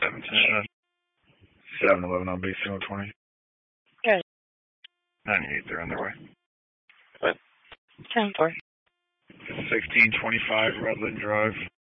17. 7-11 on base 20. Good. 98, they're on their way. What? 10-4. 1625 Rutland Drive.